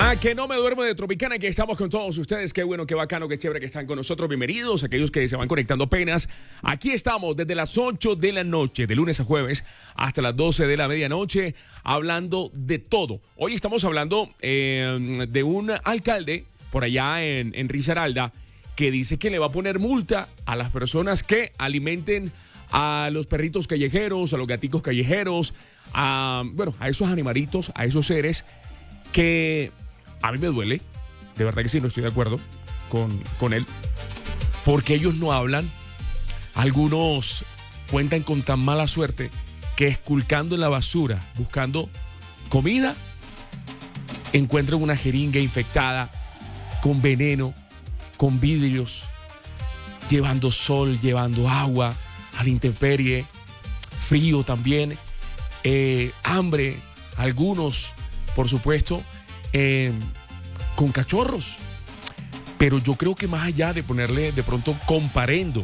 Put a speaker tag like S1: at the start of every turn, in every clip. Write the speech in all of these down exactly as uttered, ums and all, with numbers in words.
S1: A que no me duermo de Tropicana, que estamos con todos ustedes. Qué bueno, qué bacano, qué chévere que están con nosotros. Bienvenidos, aquellos que se van conectando apenas. Aquí estamos desde las ocho de la noche, de lunes a jueves, hasta las doce de la medianoche, hablando de todo. Hoy estamos hablando eh, de un alcalde por allá en, en Risaralda que dice que le va a poner multa a las personas que alimenten a los perritos callejeros, a los gaticos callejeros, a, bueno, a esos animalitos, a esos seres que a mí me duele, de verdad que sí, no estoy de acuerdo con, con él, porque ellos no hablan. Algunos cuentan con tan mala suerte que esculcando en la basura, buscando comida, encuentran una jeringa infectada con veneno, con vidrios, llevando sol, llevando agua a la intemperie, frío también, eh, hambre, algunos, por supuesto, eh, con cachorros. Pero yo creo que más allá de ponerle de pronto comparendo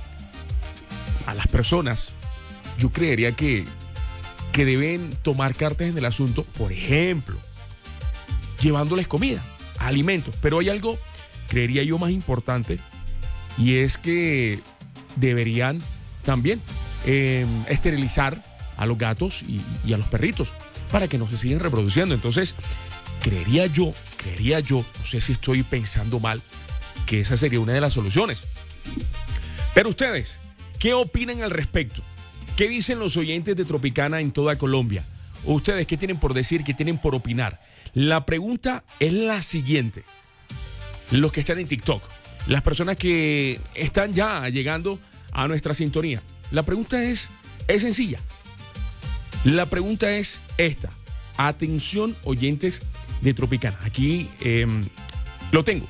S1: a las personas, yo creería que, que deben tomar cartas en el asunto, por ejemplo, llevándoles comida, alimentos. Pero hay algo, creería yo, más importante, y es que deberían también eh, esterilizar a los gatos y, y a los perritos para que no se sigan reproduciendo. Entonces, creería yo, creería yo, no sé si estoy pensando mal, que esa sería una de las soluciones. Pero ustedes, ¿qué opinan al respecto? ¿Qué dicen los oyentes de Tropicana en toda Colombia? ¿Ustedes qué tienen por decir, qué tienen por opinar? La pregunta es la siguiente. Los que están en TikTok, las personas que están ya llegando a nuestra sintonía, la pregunta es, es sencilla. La pregunta es esta. Atención, oyentes de Tropicana. Aquí eh, lo tengo.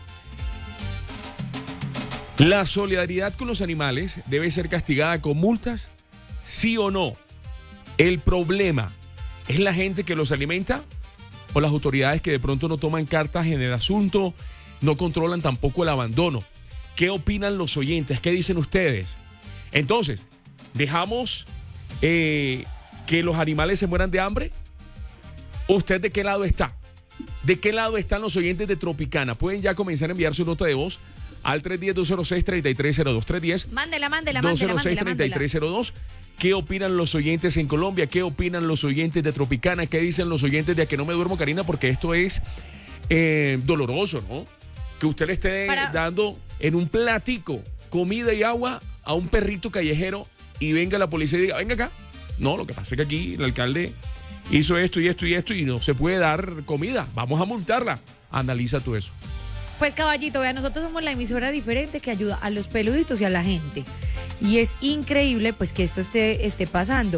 S1: ¿La solidaridad con los animales debe ser castigada con multas? ¿Sí o no? ¿El problema es la gente que los alimenta o las autoridades que de pronto no toman cartas en el asunto, no controlan tampoco el abandono? ¿Qué opinan los oyentes? ¿Qué dicen ustedes? Entonces, ¿dejamos eh, que los animales se mueran de hambre? ¿Usted de qué lado está? ¿De qué lado están los oyentes de Tropicana? Pueden ya comenzar a enviar su nota de voz al tres uno cero, dos cero seis, tres tres cero dos. tres uno cero,
S2: mándela, mándela,
S1: dos cero seis,
S2: mándela,
S1: tres tres cero dos. ¿Qué opinan los oyentes en Colombia? ¿Qué opinan los oyentes de Tropicana? ¿Qué dicen los oyentes de A que no me duermo, Karina? Porque esto es eh, doloroso, ¿no? Que usted le esté Para... dando en un platico comida y agua a un perrito callejero y venga la policía y diga, venga acá. No, lo que pasa es que aquí el alcalde hizo esto y esto y esto y no se puede dar comida. Vamos a multarla. Analiza tú eso.
S2: Pues caballito, vea, nosotros somos la emisora diferente que ayuda a los peluditos y a la gente. Y es increíble pues que esto esté, esté pasando.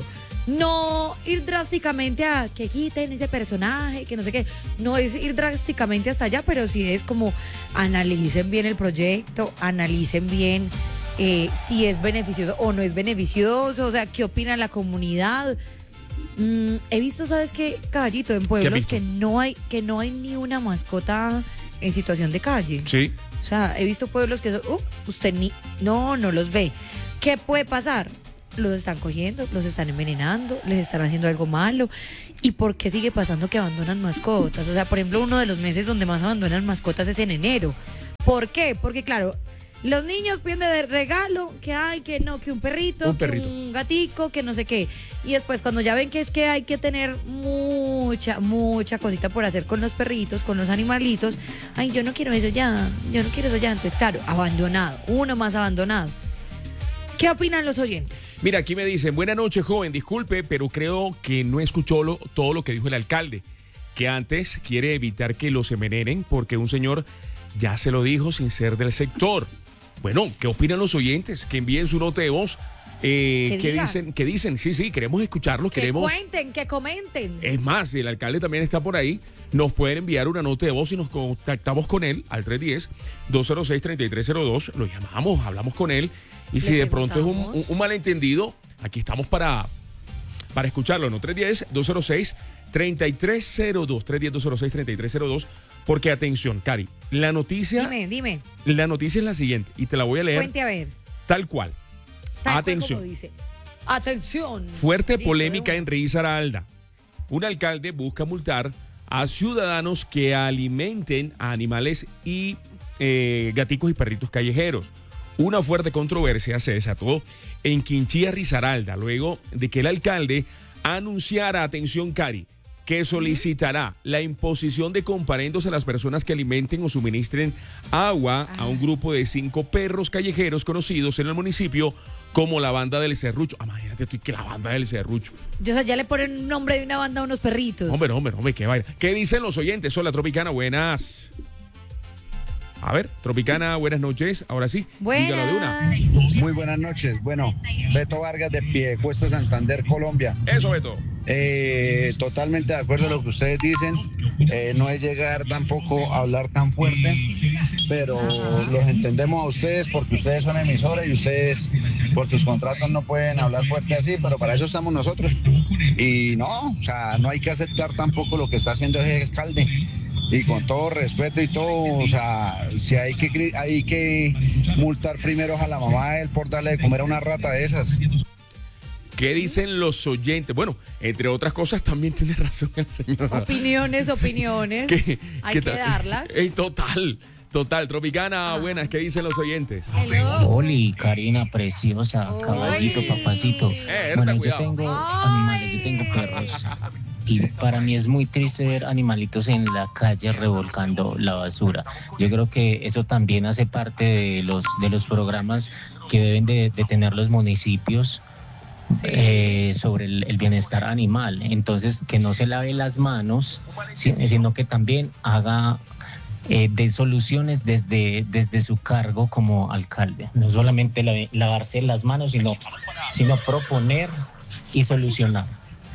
S2: No ir drásticamente a que quiten ese personaje, que no sé qué. No es ir drásticamente hasta allá, pero sí es como analicen bien el proyecto, analicen bien eh, si es beneficioso o no es beneficioso, o sea, qué opina la comunidad. Mm, he visto, ¿sabes qué, caballito? En pueblos que no hay, que no hay ni una mascota en situación de calle.
S1: Sí.
S2: O sea, he visto pueblos que uh, usted ni, no, no los ve. ¿Qué puede pasar? Los están cogiendo, los están envenenando, les están haciendo algo malo. ¿Y por qué sigue pasando que abandonan mascotas? O sea, por ejemplo, uno de los meses donde más abandonan mascotas es en enero. ¿Por qué? Porque claro, los niños piden de regalo que hay, que no, que un perrito,
S1: un perrito,
S2: que un gatico, que no sé qué. Y después cuando ya ven que es que hay que tener mucha, mucha cosita por hacer con los perritos, con los animalitos, ay, yo no quiero eso ya, yo no quiero eso ya. Entonces, claro, abandonado, uno más abandonado. ¿Qué opinan los oyentes?
S1: Mira, aquí me dicen, buenas noches, joven, disculpe, pero creo que no escuchó lo, todo lo que dijo el alcalde, que antes quiere evitar que los envenenen porque un señor ya se lo dijo sin ser del sector. Bueno, ¿qué opinan los oyentes? Que envíen su nota de voz. Eh, ¿Qué dicen? ¿Qué dicen? Sí, sí, queremos escucharlos.
S2: Que
S1: queremos...
S2: cuenten, que comenten.
S1: Es más, si el alcalde también está por ahí, nos pueden enviar una nota de voz y nos contactamos con él al tres uno cero, dos cero seis, tres tres cero dos. Lo llamamos, hablamos con él. Y si de pronto es un, un, un malentendido, aquí estamos para, para escucharlo, ¿no? tres uno cero, dos cero seis, tres tres cero dos. tres uno cero, dos cero seis, tres tres cero dos. Porque atención, Cari, la noticia...
S2: Dime, dime.
S1: La noticia es la siguiente, y te la voy a leer.
S2: Cuente a ver.
S1: Tal cual.
S2: Tal
S1: atención.
S2: Cual como dice. Atención.
S1: Fuerte polémica en Risaralda. Un alcalde busca multar a ciudadanos que alimenten a animales y eh, gaticos y perritos callejeros. Una fuerte controversia se desató en Quinchía, Risaralda, luego de que el alcalde anunciara, atención Cari, que solicitará la imposición de comparendos a las personas que alimenten o suministren agua a un grupo de cinco perros callejeros conocidos en el municipio como la Banda del Serrucho. Ah, imagínate tú que la Banda del Serrucho.
S2: Yo, o sea, ya le ponen un nombre de una banda a unos perritos.
S1: Hombre, hombre, hombre, qué vaina. ¿Qué dicen los oyentes? Hola, Tropicana, buenas. A ver, Tropicana, buenas noches. Ahora sí,
S2: buenas.
S1: dígalo de una.
S3: Muy buenas noches. Bueno, Beto Vargas de Piedecuesta, Santander, Colombia.
S1: Eso, Beto.
S3: Eh, totalmente de acuerdo a lo que ustedes dicen. Eh, no es llegar tampoco a hablar tan fuerte, pero Ajá. los entendemos a ustedes porque ustedes son emisoras y ustedes por sus contratos no pueden hablar fuerte así, pero para eso estamos nosotros. Y no, o sea, no hay que aceptar tampoco lo que está haciendo ese alcalde. Y con todo respeto y todo, o sea, si hay que, hay que multar primero a la mamá de él por darle de comer a una rata de esas.
S1: ¿Qué dicen los oyentes? Bueno, entre otras cosas también tiene razón el señor.
S2: Opiniones, opiniones. ¿Qué, hay qué que darlas.
S1: Ey, total, total. Tropicana, ah. buenas. ¿Qué dicen los oyentes?
S4: Oli, Karina, preciosa, Oli. Caballito, papacito.
S1: Eh,
S4: bueno, yo
S1: cuidado.
S4: tengo animales, yo tengo perros. Y para mí es muy triste ver animalitos en la calle revolcando la basura. Yo creo que eso también hace parte de los, de los programas que deben de, de tener los municipios. Sí. Eh, sobre el, el bienestar animal. Entonces, que no se lave las manos, sino que también haga eh, de soluciones desde, desde su cargo como alcalde. No solamente la, lavarse las manos, sino, sino proponer y solucionar.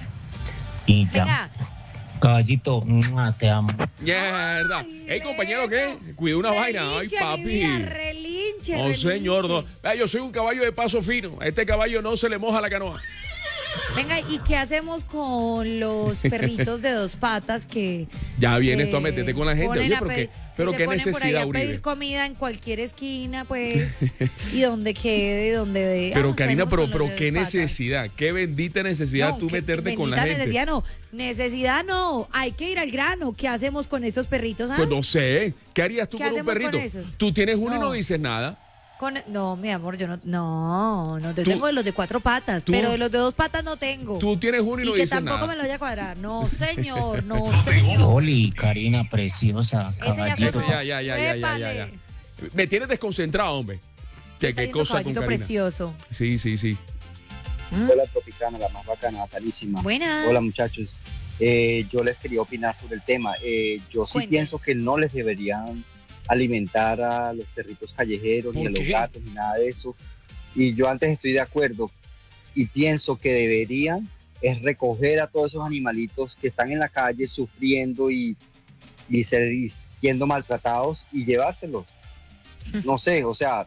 S4: Y ya. Venga. Caballito, te amo.
S1: Mierda. Ey, compañero, ¿qué? Cuida una relinche, vaina. Ay, papi.
S2: Vida, relinche,
S1: no,
S2: relinche.
S1: señor, no. Vea, yo soy un caballo de paso fino. A este caballo no se le moja la canoa.
S2: Venga, ¿y qué hacemos con los perritos de dos patas que
S1: ya vienes tú a meterte con la gente? Oye, pero qué, pero qué necesidad,
S2: Uribe. Pedir comida en cualquier esquina, pues, y donde quede, donde de.
S1: Pero, ah, Karina, pero, pero qué necesidad, qué bendita necesidad no, tú qué, meterte con la gente.
S2: Necesidad no, necesidad no, hay que ir al grano. ¿Qué hacemos con esos perritos? ¿Ah?
S1: Pues no sé, ¿qué harías tú con un perrito? Con tú tienes uno no. y no dices nada.
S2: Con, no, mi amor, yo no, no, no, yo tengo de los de cuatro patas, tú, pero de los de dos patas no tengo.
S1: Tú tienes uno y, y no dices nada.
S2: Y que tampoco me lo voy a cuadrar. No, señor, no, señor.
S4: Oli, Karina, preciosa, caballito.
S1: Ya, ya, ya, ya, ya, ya, ya. Me tienes desconcentrado, hombre. ¿Qué, qué cosa con Karina?
S2: Precioso.
S1: Sí, sí, sí.
S3: ¿Mm? Hola, Tropicana, la más bacana, bacanísima.
S2: Buenas.
S3: Hola, muchachos. Eh, yo les quería opinar sobre el tema. Eh, yo sí Cuente. pienso que no les deberían alimentar a los perritos callejeros, ni a los gatos, ni nada de eso. Y yo antes estoy de acuerdo y pienso que deberían es recoger a todos esos animalitos que están en la calle sufriendo y, y, ser, y siendo maltratados y llevárselos. No sé, o sea,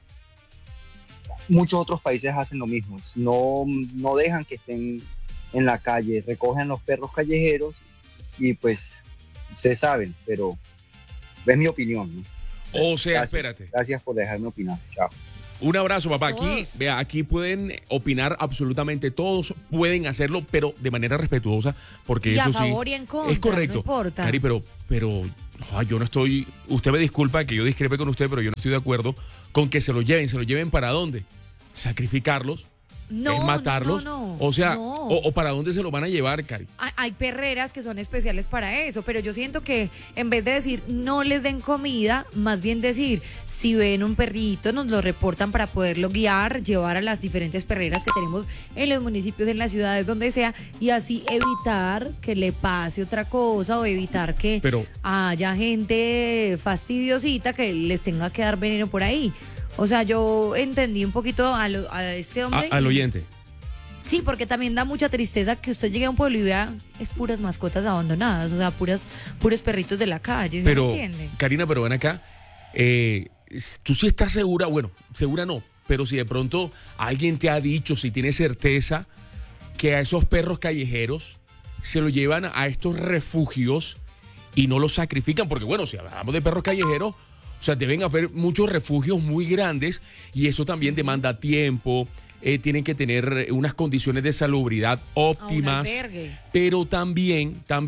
S3: muchos otros países hacen lo mismo. No, no dejan que estén en la calle, recogen los perros callejeros y pues ustedes saben, pero es mi opinión, ¿no?
S1: O sea,
S3: gracias,
S1: espérate.
S3: Gracias por dejarme opinar. Chao.
S1: Un abrazo, papá. Aquí, vea, aquí pueden opinar absolutamente todos, pueden hacerlo, pero de manera respetuosa, porque
S2: y
S1: eso
S2: a
S1: sí
S2: favor y en contra,
S1: es correcto.
S2: No importa.
S1: Cari, pero, pero no, yo no estoy. Usted me disculpa que yo discrepe con usted, pero yo no estoy de acuerdo con que se lo lleven. ¿Se lo lleven para dónde? Sacrificarlos.
S2: No,
S1: es matarlos.
S2: No, no,
S1: o sea,
S2: no.
S1: O, o para dónde se lo van a llevar, Cari.
S2: Hay, hay perreras que son especiales para eso, pero yo siento que en vez de decir no les den comida, más bien decir si ven un perrito, nos lo reportan para poderlo guiar, llevar a las diferentes perreras que tenemos en los municipios, en las ciudades, donde sea, y así evitar que le pase otra cosa o evitar que
S1: pero,
S2: haya gente fastidiosita que les tenga que dar veneno por ahí. O sea, yo entendí un poquito a, lo, a este hombre.
S1: A, al oyente.
S2: Sí, porque también da mucha tristeza que usted llegue a un pueblo y vea es puras mascotas abandonadas, o sea, puras, puros perritos de la calle, ¿se
S1: pero,
S2: me entiende?
S1: Karina, pero ven acá, eh, tú sí estás segura, bueno, segura no, pero si de pronto alguien te ha dicho, si tienes certeza, que a esos perros callejeros se los llevan a estos refugios y no los sacrifican, porque bueno, si hablamos de perros callejeros, o sea, deben haber muchos refugios muy grandes y eso también demanda tiempo, eh, tienen que tener unas condiciones de salubridad óptimas, pero también, también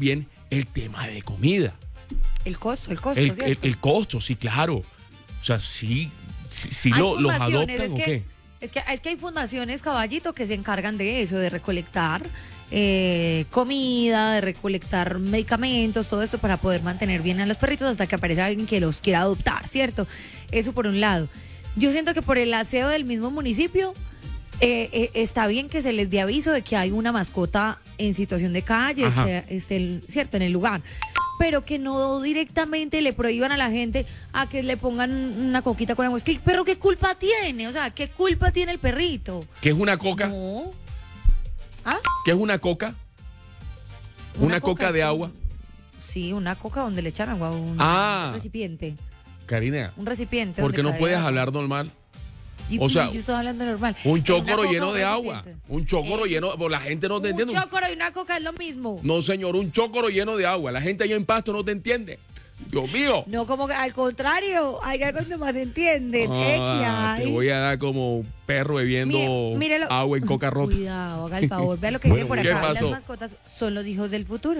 S1: el tema de comida.
S2: El costo, el costo,
S1: El, el,
S2: ¿cierto?
S1: el costo, sí, claro. O sea, sí, sí, sí
S2: Hay
S1: lo, los
S2: fundaciones,
S1: adoptan
S2: es
S1: o
S2: que,
S1: qué.
S2: Es que, es que hay fundaciones, Caballito, que se encargan de eso, de recolectar eh, comida, de recolectar medicamentos, todo esto para poder mantener bien a los perritos hasta que aparezca alguien que los quiera adoptar, ¿cierto? Eso por un lado. Yo siento que por el aseo del mismo municipio eh, eh, está bien que se les dé aviso de que hay una mascota en situación de calle,
S1: Ajá.
S2: que esté, ¿cierto?, en el lugar. Pero que no directamente le prohíban a la gente a que le pongan una coquita con agua. Es que el perro, ¿qué culpa tiene? O sea, ¿qué culpa tiene el perrito?
S1: ¿Qué es una coca?
S2: No. ¿Ah?
S1: ¿Qué es una coca? Una, coca,
S2: es
S1: de
S2: como-
S1: agua.
S2: Sí, una coca donde le echan agua, un,
S1: Ah.
S2: un recipiente.
S1: Karina,
S2: Un recipiente.
S1: ¿por qué
S2: donde
S1: no
S2: cae
S1: puedes
S2: agua.
S1: hablar normal?
S2: Y-
S1: o sea,
S2: yo estoy hablando normal.
S1: Un
S2: Una
S1: chócoro
S2: coca,
S1: lleno
S2: un
S1: de agua.
S2: recipiente.
S1: Un chócoro
S2: Eso.
S1: lleno. Pues la gente no te
S2: Un
S1: entiende.
S2: chócoro y una coca es lo mismo.
S1: No, señor, un chócoro lleno de agua. La gente allá en Pasto no te entiende. Dios mío.
S2: No, como que al contrario, allá es donde más entienden. ¿eh?
S1: Ah,
S2: Que
S1: te
S2: hay.
S1: voy a dar como perro bebiendo
S2: Mire, mírelo.
S1: agua en coca rota.
S2: Cuidado, haga el favor. Vea lo que
S1: Bueno,
S2: dice por
S1: ¿qué
S2: acá.
S1: pasó?
S2: Las mascotas son los hijos del futuro.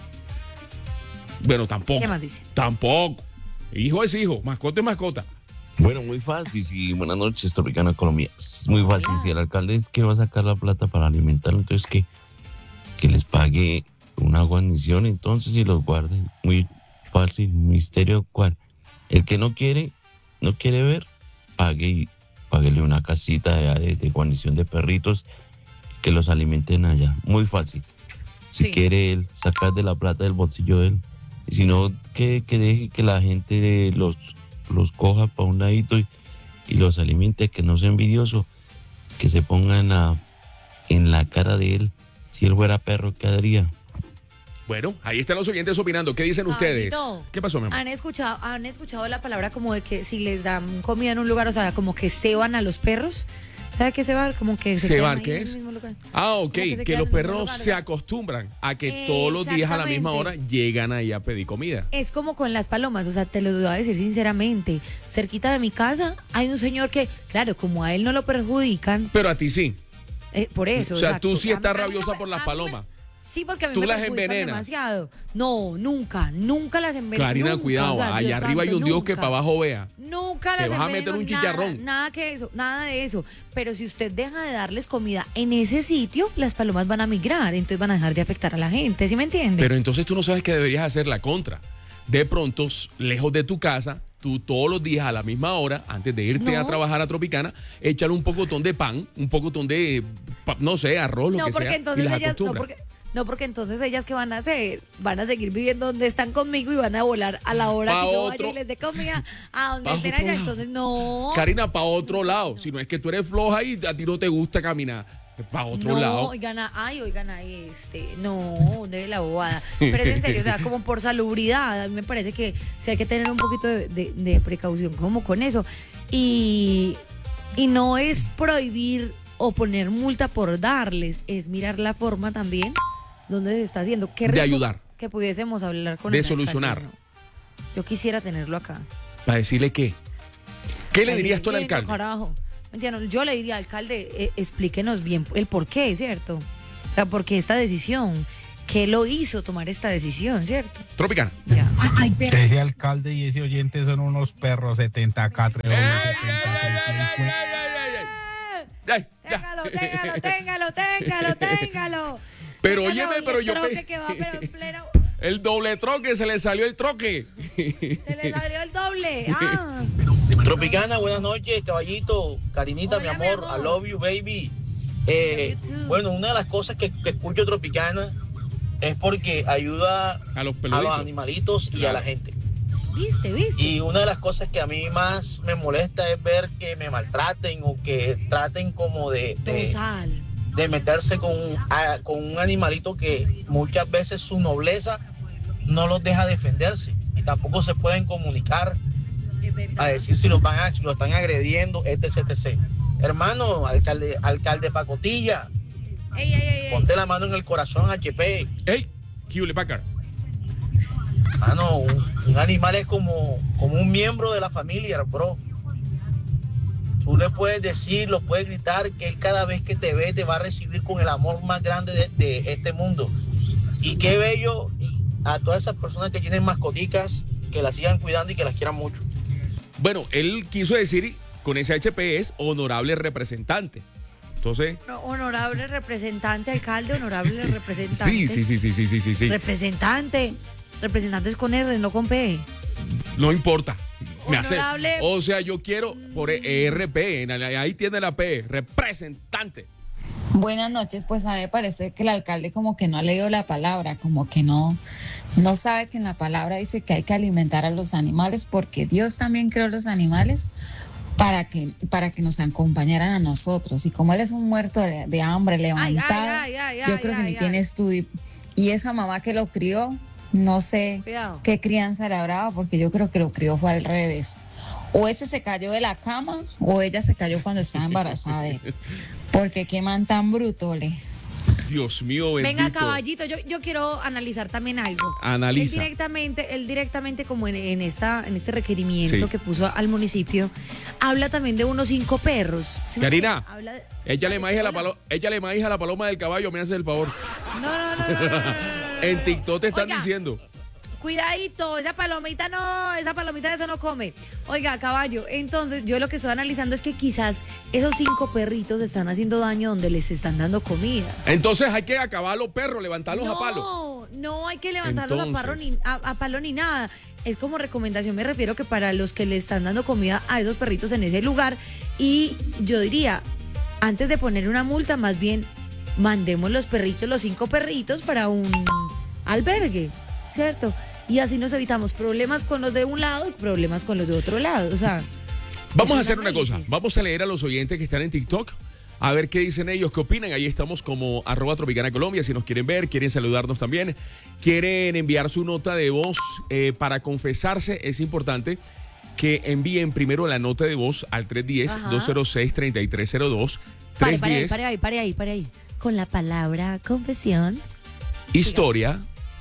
S1: Bueno, tampoco.
S2: ¿Qué más dice?
S1: Tampoco. Hijo es hijo, mascota es mascota.
S5: Bueno, muy fácil. Sí, buenas noches, Tropicana Colombia. Es muy fácil. Si el alcalde es que va a sacar la plata para alimentarlo, entonces que, que les pague una guarnición, entonces, y los guarden. Muy fácil. Misterio cuál. El que no quiere, no quiere ver, pague y páguele una casita de, de, de guarnición de perritos que los alimenten allá. Muy fácil. Si
S2: Sí.
S5: quiere él sacar de la plata del bolsillo de él. Y si no, que, que deje que la gente los, los coja para un ladito y, y los alimente, que no sea envidioso, que se ponga en la, en la cara de él. Si él fuera perro, ¿qué haría?
S1: Bueno, ahí están los oyentes opinando. ¿Qué dicen ustedes?
S2: Caballito,
S1: ¿Qué pasó, mi amor?
S2: ¿Han escuchado, han escuchado la palabra como de que si les dan comida en un lugar, o sea, como que ceban a los perros? ¿Sabe qué cebar? Como que se
S1: ¿Cebar
S2: quedan ahí
S1: qué
S2: en el
S1: es?
S2: mismo lugar.
S1: Ah, ok,
S2: Como que se
S1: que
S2: quedan
S1: los
S2: en el mismo
S1: perros
S2: lugar,
S1: se
S2: ¿no?
S1: acostumbran a que todos los días a la misma hora llegan ahí a pedir comida.
S2: Es como con las palomas, o sea, te lo voy a decir sinceramente. Cerquita de mi casa hay un señor que, claro, como a él no lo perjudican,
S1: Pero a ti sí.
S2: eh, por eso.
S1: O sea,
S2: exacto.
S1: tú sí
S2: A mí-
S1: estás
S2: a mí me-
S1: rabiosa por las
S2: a mí me-
S1: palomas.
S2: Sí, porque a mí
S1: Tú
S2: me
S1: las
S2: perjudican
S1: envenenas.
S2: demasiado. No, nunca, nunca las enveneno.
S1: Karina,
S2: nunca,
S1: cuidado,
S2: o sea,
S1: allá
S2: Dios
S1: arriba hay
S2: santo,
S1: un Dios que
S2: nunca.
S1: para abajo vea.
S2: Nunca
S1: Te
S2: las
S1: vas a
S2: enveneno,
S1: meter un
S2: nada,
S1: chicharrón.
S2: Nada que eso, nada de eso. Pero si usted deja de darles comida en ese sitio, las palomas van a migrar, entonces van a dejar de afectar a la gente, ¿sí me entiende?
S1: Pero entonces tú no sabes que deberías hacer la contra. De pronto, s- lejos de tu casa, tú todos los días a la misma hora, antes de irte
S2: No.
S1: a trabajar a Tropicana, échale un pocotón de pan, un pocotón de, pa- no sé, arroz, lo
S2: no,
S1: que
S2: porque
S1: sea,
S2: entonces
S1: y las
S2: ellas, no
S1: acostumbras.
S2: porque, no, porque entonces ellas ¿qué van a hacer? Van a seguir viviendo donde están conmigo y van a volar a la hora
S1: Pa'
S2: que yo
S1: otro-
S2: vaya y les dé comida a donde
S1: pa'
S2: estén
S1: otro
S2: allá.
S1: lado.
S2: Entonces, no.
S1: Karina, para otro lado. Si no es que tú eres floja y a ti no te gusta caminar, para otro
S2: no,
S1: lado.
S2: oigan, a- ay, oigan ahí, este, no, debe la bobada. Pero es en serio, o sea, como por salubridad, a mí me parece que sí hay que tener un poquito de, de- de precaución como con eso. Y, y no es prohibir o poner multa por darles, es mirar la forma también donde se está haciendo. Qué
S1: De
S2: rico
S1: ayudar.
S2: Que pudiésemos hablar con
S1: De
S2: el alcalde,
S1: solucionar.
S2: ¿no? Yo quisiera tenerlo acá.
S1: Para decirle qué. ¿Qué le
S2: Ay,
S1: dirías tú al
S2: lindo,
S1: alcalde?
S2: Carajo. Mentira, no, yo le diría, alcalde, eh, explíquenos bien el por qué, ¿cierto? O sea, por qué esta decisión, qué lo hizo tomar esta decisión, ¿cierto?
S1: Tropicana.
S2: Ya.
S6: Ese alcalde y ese oyente son unos perros setenta K,
S1: ¡Ey, ey, ey, ey, ey, ey, ey, ey! Ay, ya.
S2: Téngalo, téngalo, téngalo, téngalo, téngalo.
S1: Pero
S2: Téngalo,
S1: óyeme,
S2: y
S1: pero
S2: el
S1: yo
S2: troque
S1: pe-
S2: que va, pero en pleno,
S1: El doble troque, se le salió el troque.
S2: se le abrió el doble. Ah.
S7: Tropicana, buenas noches, caballito, Karinita,
S2: Hola,
S7: mi
S2: mi
S7: amor,
S2: amor.
S7: I love you, baby. Eh,
S2: Love you too.
S7: bueno, una de las cosas que, que escucho Tropicana es porque ayuda
S1: A los
S7: a los
S1: peluditos.
S7: animalitos y
S1: Claro.
S7: a la gente.
S2: ¿Viste, viste?
S7: Y una de las cosas que a mí más me molesta es ver que me maltraten o que traten como de, de,
S2: Total.
S7: de meterse con, a- con un animalito que muchas veces su nobleza no los deja defenderse y tampoco se pueden comunicar
S2: Es verdad.
S7: a decir si los van a, si lo están agrediendo, etc, etcétera. Hermano, alcalde, alcalde Pacotilla,
S2: Ey, ey, ey, ey.
S7: ponte la mano en el corazón, H P.
S1: ¡Ey! Hewlett Packard.
S7: Mano, un, un animal es como, como un miembro de la familia, bro. Tú le puedes decir, lo puedes gritar, que él cada vez que te ve te va a recibir con el amor más grande de, de este mundo. Y qué bello, y a todas esas personas que tienen mascoticas, que las sigan cuidando y que las quieran mucho.
S1: Bueno, él quiso decir con ese H P es honorable representante. Entonces...
S2: Honorable representante, alcalde, honorable representante.
S1: Sí, sí, sí, sí, sí, sí, sí, sí.
S2: Representante. Representantes con R, no con P.
S1: No importa. Me hace,
S2: Honorable.
S1: o sea, yo quiero por E R P, ahí tiene la P, representante.
S8: Buenas noches, pues a mí me parece que el alcalde como que no ha leído la palabra, como que no, no sabe que en la palabra dice que hay que alimentar a los animales porque Dios también creó los animales para que, para que nos acompañaran a nosotros. Y como él es un muerto de, de hambre, levantado,
S2: ay, ay, ay,
S8: yo
S2: ay,
S8: creo
S2: ay,
S8: que
S2: ay,
S8: ni tiene
S2: ay.
S8: estudio. Y esa mamá que lo crió, no sé
S2: Cuidado.
S8: qué crianza le habrá, porque yo creo que lo crió fue al revés. O ese se cayó de la cama o ella se cayó cuando estaba embarazada de él. Porque qué man tan bruto, le.
S1: Dios mío, bendito.
S2: Venga, caballito, yo, yo quiero analizar también algo.
S1: Analiza.
S2: Él directamente, él directamente como en, en, esta, en este requerimiento
S1: Sí.
S2: que puso al municipio, habla también de unos cinco perros. ¿Sí me
S1: Karina,
S2: entiende? Habla de-
S1: Échale maíz a la
S2: Hola.
S1: paloma, échale maíz a la paloma del caballo, me hace el favor.
S2: No, no, no, no, no, no, no, no, no.
S1: En TikTok te están
S2: Oiga,
S1: diciendo.
S2: Cuidadito, esa palomita no, esa palomita de eso no come. Oiga, caballo, entonces yo lo que estoy analizando es que quizás esos cinco perritos están haciendo daño donde les están dando comida.
S1: Entonces hay que acabar los perros, levantarlos
S2: no,
S1: a palo.
S2: No, hay que levantarlos a, parro
S1: Entonces.
S2: ni, a, a palo ni nada. Es como recomendación, me refiero que para los que le están dando comida a esos perritos en ese lugar. Y yo diría, antes de poner una multa, más bien mandemos los perritos, los cinco perritos, para un albergue, ¿cierto? Y así nos evitamos problemas con los de un lado y problemas con los de otro lado. O sea,
S1: Vamos
S2: es
S1: a
S2: un
S1: hacer una cosa.
S2: análisis.
S1: Vamos a leer a los oyentes que están en TikTok. A ver qué dicen ellos, qué opinan. Ahí estamos como arroba Tropicana Colombia. Si nos quieren ver, quieren saludarnos también, quieren enviar su nota de voz eh, para confesarse, es importante que envíen primero la nota de voz al tres uno cero, dos cero seis, tres tres cero dos.
S2: Pare, pare ahí,
S1: tres uno
S2: pare ahí, pare ahí, pare ahí. Con la palabra confesión.
S1: cero, historia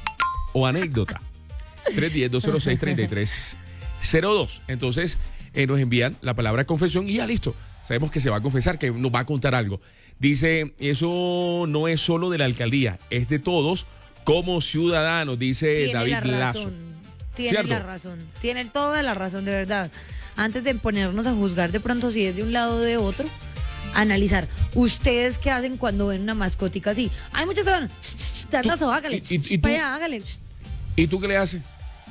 S1: o anécdota. tres uno cero, dos cero seis, tres tres cero dos. Entonces eh, nos envían la palabra confesión y ya listo. Sabemos que se va a confesar, que nos va a contar algo. Dice, eso no es solo de la alcaldía, es de todos como ciudadanos, dice
S2: Tiene
S1: David
S2: la
S1: Lazo.
S2: razón. Tiene
S1: ¿Cierto?
S2: la razón. Tiene toda la razón, de verdad. Antes de ponernos a juzgar de pronto si es de un lado o de otro, analizar. ¿Ustedes qué hacen cuando ven una mascotica así? Hay muchos que van, tandazo, hágale,
S1: y- y- y tú?
S2: para allá, hágale.
S1: ¿Y tú qué le haces?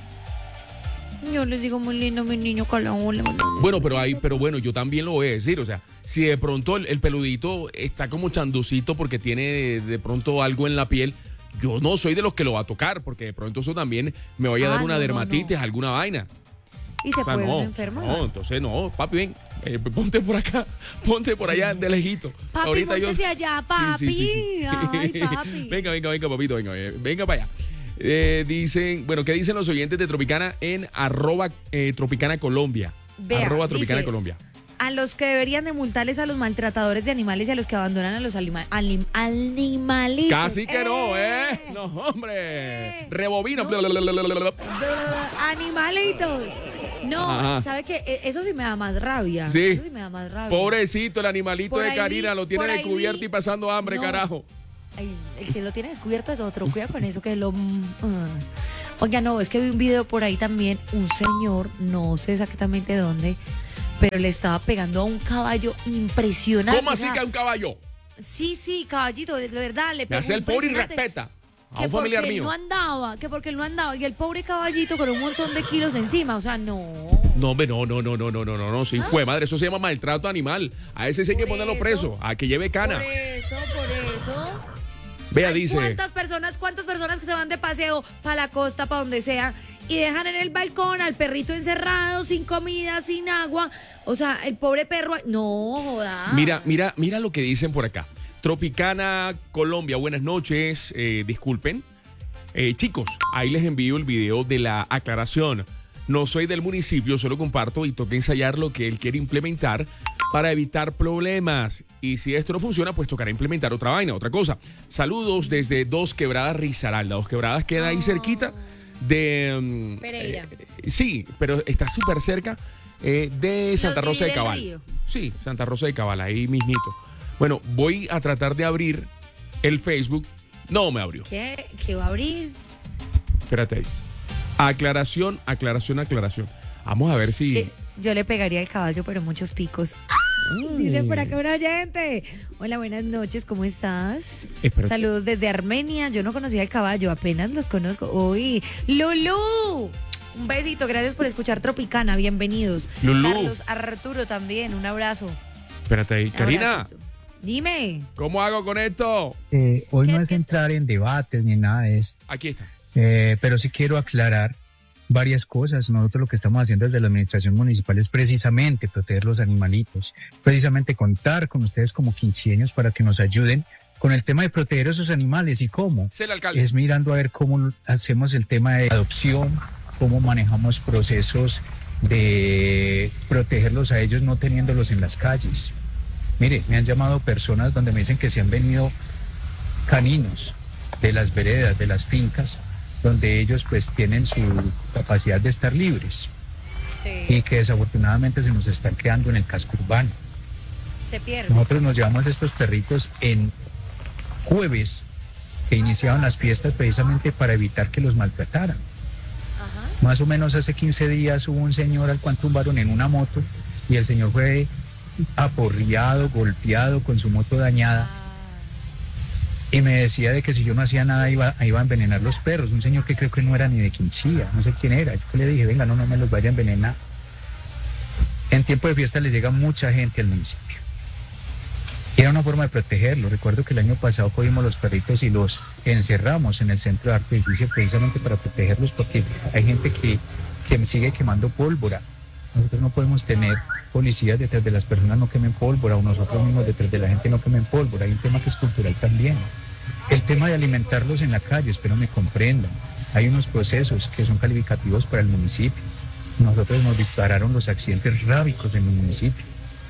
S2: Yo les digo muy lindo, mi niño, calón.
S1: Bueno, pero ahí, pero bueno, yo también lo voy a decir, o sea, si de pronto el, el peludito está como chanducito porque tiene de, de pronto algo en la piel, yo no soy de los que lo va a tocar, porque de pronto eso también me vaya a
S2: Ah,
S1: dar una
S2: no, no,
S1: dermatitis,
S2: no.
S1: alguna vaina.
S2: Y se
S1: O sea,
S2: puede
S1: no,
S2: enfermar.
S1: no, entonces no, papi, ven, eh, ponte por acá, ponte por allá de lejito.
S2: Papi, póntese allá, papi. Ay, papi.
S1: Venga, venga, venga, papito, venga, eh, venga para allá. Eh, dicen, bueno, ¿qué dicen los oyentes de Tropicana en arroba eh, Tropicana Colombia?
S2: Vea,
S1: arroba Tropicana
S2: dice,
S1: Colombia.
S2: A los que deberían de multarles a los maltratadores de animales y a los que abandonan a los alima- anim- animalitos.
S1: Casi que no, ¿eh?
S2: ¡Eh!
S1: No, hombre.
S2: ¡Eh!
S1: Rebobina.
S2: No.
S1: Blablabla.
S2: Animalitos. No,
S1: Ajá.
S2: ¿sabe qué? E- Eso sí me da más rabia.
S1: Sí.
S2: Eso sí me da más rabia.
S1: Pobrecito, el animalito
S2: Por
S1: de
S2: ahí
S1: Karina
S2: vi-
S1: lo tiene
S2: por ahí
S1: descubierto
S2: vi-
S1: y pasando hambre,
S2: No.
S1: carajo.
S2: Ay, el que lo tiene descubierto es otro. Cuida con eso que lo... mm, ah. Oiga, no, es que vi un video por ahí también. Un señor, no sé exactamente dónde, pero le estaba pegando a un caballo impresionante.
S1: ¿Cómo
S2: o
S1: así
S2: sea,
S1: que a un caballo?
S2: Sí, sí, caballito, de verdad, le
S1: Me
S2: pegó
S1: hace el pobre y
S2: impresionante.
S1: respeta. A
S2: Que
S1: un familiar
S2: porque él
S1: mío.
S2: no andaba, que porque él no andaba. Y el pobre caballito con un montón de kilos encima, o sea, no.
S1: No, hombre, no, no, no, no, no, no, no, no, sí, fue madre, eso se llama maltrato animal. A ese sí hay que
S2: Por
S1: ponerlo
S2: eso,
S1: preso, a que lleve cana.
S2: Por eso, por eso.
S1: Vea,
S2: Ay,
S1: dice,
S2: ¿Cuántas personas, cuántas personas que se van de paseo para la costa, para donde sea, y dejan en el balcón al perrito encerrado, sin comida, sin agua? O sea, el pobre perro, no joda.
S1: mira, mira, mira lo que dicen por acá. Tropicana Colombia, buenas noches, eh, disculpen. Eh, chicos, ahí les envío el video de la aclaración. No soy del municipio, solo comparto y toca ensayar lo que él quiere implementar para evitar problemas. Y si esto no funciona, pues tocará implementar otra vaina, otra cosa. Saludos desde Dos Quebradas, Risaralda. Dos Quebradas queda ahí cerquita de... mm,
S2: Pereira.
S1: eh, sí, pero está súper cerca eh, de Santa Rosa de
S2: divide el
S1: Cabal.
S2: río.
S1: Sí, Santa Rosa de Cabal, ahí mismito. Bueno, voy a tratar de abrir el Facebook. No me abrió.
S2: ¿Qué? ¿Qué va a abrir?
S1: Espérate ahí. Aclaración, aclaración, aclaración. Vamos a ver si...
S2: Es que yo le pegaría al caballo, pero muchos picos. ¡Ay! Dice por acá un oyente. Hola, buenas noches, ¿cómo estás?
S1: Espérate.
S2: Saludos desde Armenia. Yo no conocía el caballo, apenas los conozco. Uy, Lulú. Un besito, gracias por escuchar Tropicana, bienvenidos.
S1: Lulú.
S2: Carlos Arturo también, un abrazo.
S1: Espérate ahí. Karina,
S2: Abracito. Dime.
S1: ¿cómo hago con esto?
S9: Eh, hoy
S2: ¿Qué-
S9: no es
S2: qué-
S9: entrar en debates ni nada de esto,
S1: Aquí está.
S9: eh, pero sí quiero aclarar varias cosas. Nosotros lo que estamos haciendo desde la administración municipal es precisamente proteger los animalitos, precisamente contar con ustedes como quinceaños para que nos ayuden con el tema de proteger a esos animales. ¿Y cómo?
S1: Es el alcalde.
S9: Es mirando a ver cómo hacemos el tema de adopción, cómo manejamos procesos de protegerlos a ellos no teniéndolos en las calles. Mire, me han llamado personas donde me dicen que se han venido caninos de las veredas, de las fincas, donde ellos pues tienen su capacidad de estar libres
S2: Sí,
S9: y que desafortunadamente se nos están quedando en el casco urbano.
S2: se pierde.
S9: Nosotros nos llevamos estos perritos en jueves que iniciaban las fiestas precisamente para evitar que los maltrataran.
S2: Ajá.
S9: Más o menos hace quince días hubo un señor al cual tumbaron en una moto y el señor fue aporreado, golpeado, con su moto dañada, y me decía de que si yo no hacía nada iba, iba a envenenar los perros. Un señor que creo que no era ni de Quinchía, no sé quién era. Yo le dije, venga, no, no me los vaya a envenenar. En tiempo de fiesta le llega mucha gente al municipio. Y era una forma de protegerlos. Recuerdo que el año pasado cogimos los perritos y los encerramos en el centro de arte y justicia precisamente para protegerlos, porque hay gente que, que sigue quemando pólvora. Nosotros no podemos tener policías detrás de las personas, no quemen pólvora, o nosotros mismos detrás de la gente no quemen pólvora. Hay un tema que es cultural también. El tema de alimentarlos en la calle, espero me comprendan. Hay unos procesos que son calificativos para el municipio. Nosotros nos dispararon los accidentes rábicos en el municipio.